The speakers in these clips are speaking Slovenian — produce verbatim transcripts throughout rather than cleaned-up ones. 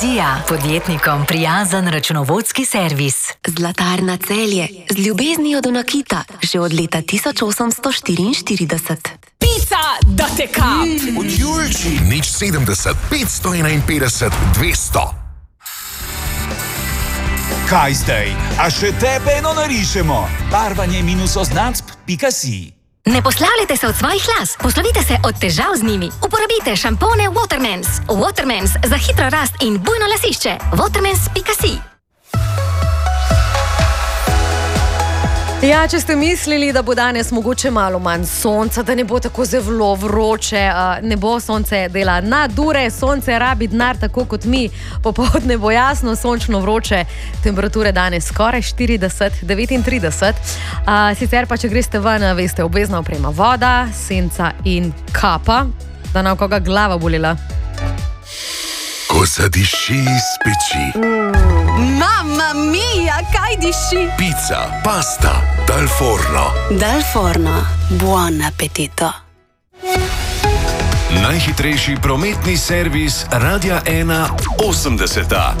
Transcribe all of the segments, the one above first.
Nostalgija. Podjetnikom prijazen računovodski servis. Zlatarna Celje. Z ljubeznijo do nakita. Že od leta tisoč osemsto štiriinštirideset. Pica, da te kap! Mm. Od Julči. Nič sedemdeset, petsto enainpetdeset, dvesto. Kaj zdaj? A še tebe eno narišemo? Barvanje minus oznacb pika si. Ne poslavljajte se od svojih las, poslovite se od težav z njimi. Uporabite šampone Watermans. Watermans za hitro rast in bujno lasišče. Watermans pika si. Ja, če ste mislili, da bo danes mogoče malo manj sonca, da ne bo tako zelo vroče, ne bo, sonce dela nadure, sonce rabi denar tako kot mi, popoldne bo jasno, sončno vroče, temperature danes skoraj štirideset, devetintrideset, sicer pa, če greste ven, veste, obvezna oprema voda, senca in kapa, da nam koga glava bolila. Ko zadiši iz peči. Mm. Mamma mia, kaj diši? Pizza, pasta, dal forno. Dal forno, buon appetito. Najhitrejši prometni servis Radia ena osemdeseta.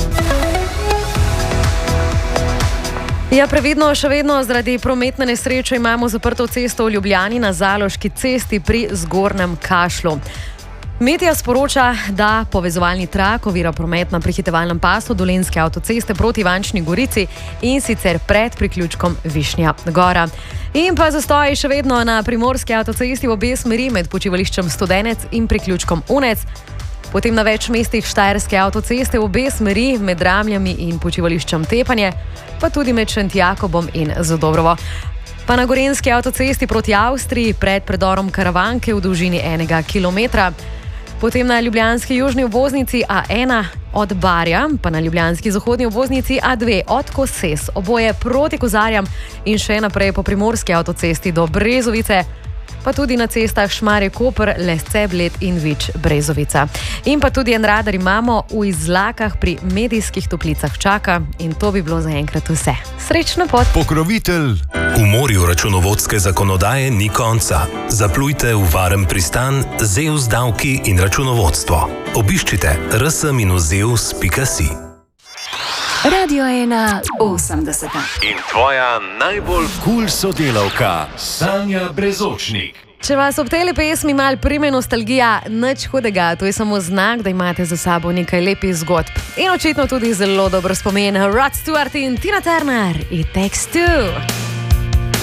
Ja, previdno, še vedno zaradi prometne nesreče imamo zaprto cesto v Ljubljani na Zaloški cesti pri Zgornjem Kašlju. Meteo sporoča, da povezovalni trak ovira promet na prehitevalnem pasu Dolenjske avtoceste proti Ivančni Gorici in sicer pred priključkom Višnja Gora. In pa zastoji še vedno na Primorski avtocesti v obe smeri med počivališčem Studenec in priključkom Unec. Potem na več mestih Štajerske avtoceste v obe smeri med Ramljami in počivališčem Tepanje, pa tudi med Šentjakobom in Zadobrovo. Pa na Gorenjski avtocesti proti Avstriji pred predorom Karavanke v dolžini enega kilometra. Potem na ljubljanski južni obvoznici A ena od Barja, pa na ljubljanski zahodni obvoznici A dve od Koses, oboje proti Kozarjam in še naprej po Primorski avtocesti do Brezovice, pa tudi na cestah Šmarje-Koper, Lesce, Bled in Vič Brezovica. In pa tudi en radar imamo v Izlakah pri Medijskih Toplicah čaka in to bi bilo zaenkrat vse. Srečno pot! Pokrovitelj. V morju računovodske zakonodaje ni konca. Zaplujte v varen pristan Zeus davki in računovodstvo. Obiščite r s dash zeus pika si. Radio ena osemdeseta. In tvoja najbolj kul sodelavka, Sanja Brezočnik. Če vas ob tele pesmi mal prime nostalgija, nič hudega, to je samo znak, da imate za sabo nekaj lepih zgodb. In očitno tudi zelo dober spomin. Rod Stewart in Tina Turner, It Takes Two.